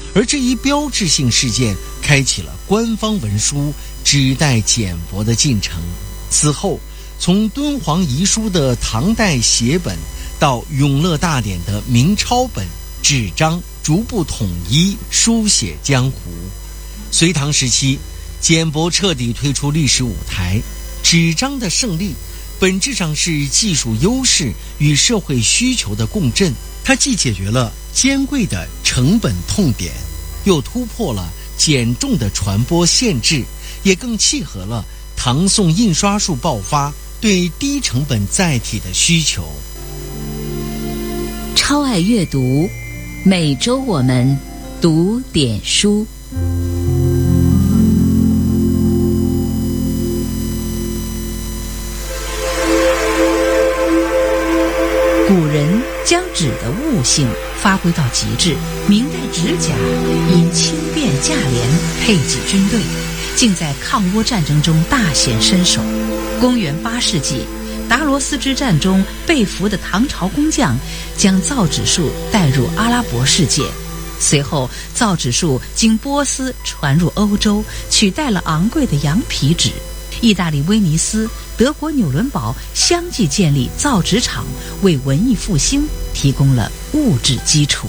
而这一标志性事件开启了官方文书纸代简帛的进程。此后，从敦煌遗书的唐代写本到永乐大典的明抄本，纸张逐步统一书写江湖。隋唐时期，简帛彻底退出历史舞台，纸张的胜利本质上是技术优势与社会需求的共振，它既解决了尖贵的成本痛点，又突破了减重的传播限制，也更契合了唐宋印刷术爆发对低成本载体的需求。 超爱阅读，每周我们读点书。古人将纸的物性发挥到极致，明代纸甲因轻便价廉，配给军队，竟在抗倭战争中大显身手。公元8世纪，达罗斯之战中被俘的唐朝工匠将造纸术带入阿拉伯世界，随后造纸术经波斯传入欧洲，取代了昂贵的羊皮纸。意大利威尼斯、德国纽伦堡相继建立造纸厂，为文艺复兴提供了物质基础。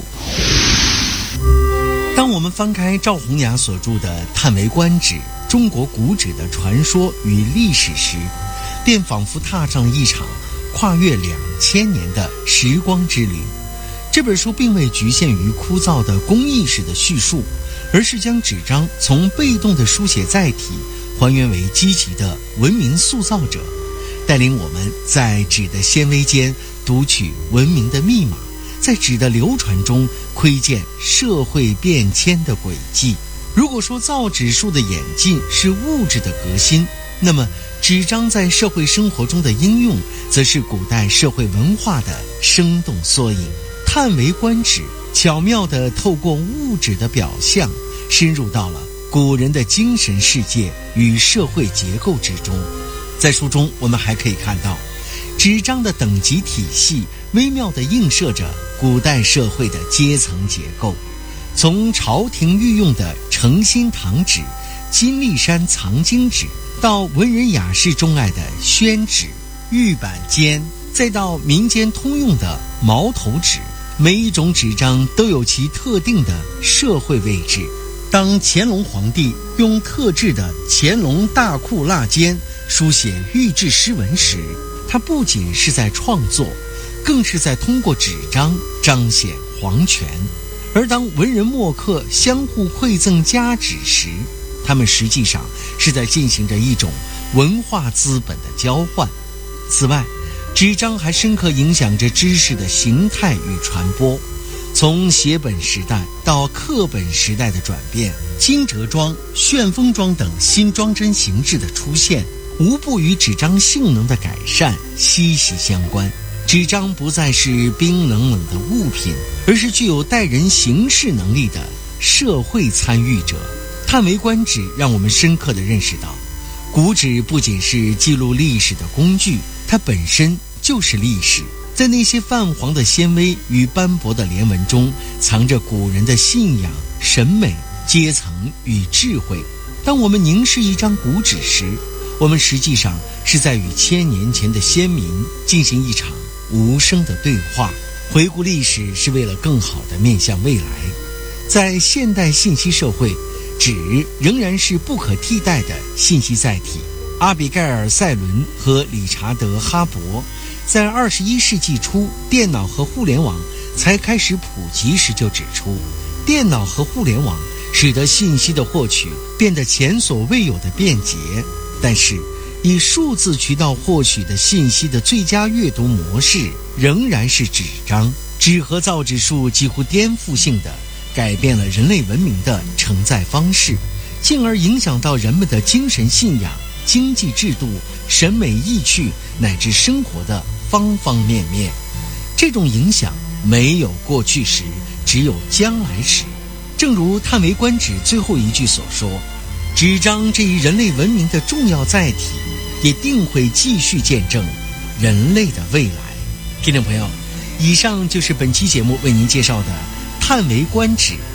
当我们翻开赵洪雅所著的《叹为观止：中国古纸的传说与历史》时，便仿佛踏上了一场跨越2000年的时光之旅。这本书并未局限于枯燥的工艺史的叙述，而是将纸张从被动的书写载体还原为积极的文明塑造者，带领我们在纸的纤维间读取文明的密码，在纸的流传中窥见社会变迁的轨迹。如果说造纸术的演进是物质的革新，那么纸张在社会生活中的应用则是古代社会文化的生动缩影。叹为观止巧妙地透过物质的表象，深入到了古人的精神世界与社会结构之中。在书中我们还可以看到，纸张的等级体系微妙地映射着古代社会的阶层结构，从朝廷御用的诚心堂纸、金历山藏经纸，到文人雅士钟爱的宣纸、玉板笺，再到民间通用的毛头纸，每一种纸张都有其特定的社会位置。当乾隆皇帝用特制的乾隆大库蜡笺书写御制诗文时，他不仅是在创作，更是在通过纸张彰显皇权。而当文人墨客相互馈赠佳纸时，他们实际上是在进行着一种文化资本的交换。此外，纸张还深刻影响着知识的形态与传播。从写本时代到刻本时代的转变，金折装、旋风装等新装帧形制的出现，无不与纸张性能的改善息息相关。纸张不再是冰冷冷的物品，而是具有待人行事能力的社会参与者。叹为观止让我们深刻地认识到，古纸不仅是记录历史的工具，它本身就是历史。在那些泛黄的纤维与斑驳的连纹中，藏着古人的信仰、审美、阶层与智慧。当我们凝视一张古纸时，我们实际上是在与1000年前的先民进行一场无声的对话。回顾历史是为了更好地面向未来。在现代信息社会，纸仍然是不可替代的信息载体。阿比盖尔·塞伦和理查德·哈勃在21世纪初电脑和互联网才开始普及时就指出，电脑和互联网使得信息的获取变得前所未有的便捷，但是以数字渠道获取的信息的最佳阅读模式仍然是纸张。纸和造纸术几乎颠覆性地改变了人类文明的承载方式，进而影响到人们的精神信仰、经济制度、审美意趣乃至生活的方方面面。这种影响没有过去时，只有将来时。正如叹为观止最后一句所说，纸张这一人类文明的重要载体，也定会继续见证人类的未来。听众朋友，以上就是本期节目为您介绍的叹为观止